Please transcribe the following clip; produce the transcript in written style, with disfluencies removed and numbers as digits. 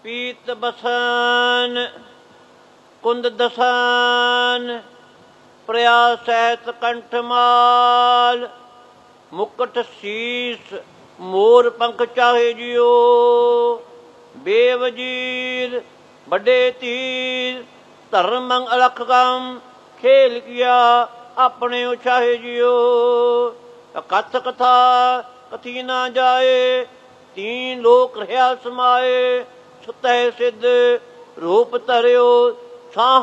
ਪੀਤ ਬਸਨ ਕੁੰਦ ਦਸਨ ਪ੍ਰਿਆ ਸਹਿਤ ਕੰਠਮਾਲ ਮੁਕਟ ਸੀਸ ਮੋਰ ਪੰਖ ਚਾਹੇ ਜਿਓ ਬੇਵਜੀਰ ਵੱਡੇ ਤੀਰ ਧਰਮੰ ਅਲਖ ਕੰਮ ਖੇਲ ਕੀਆ ਆਪਣੇ ਉਚਾਹੇ ਜਿਓ ਕਥ ਕਥਾ ਕਥੀ ਨਾ ਜਾਏ ਤੀਨ ਲੋਕ ਰਹਾ ਸਮਾਏ ਸੁਤਹਿ ਸਿੱਧ ਰੂਪ ਧਰਿਓ ਸਾਹ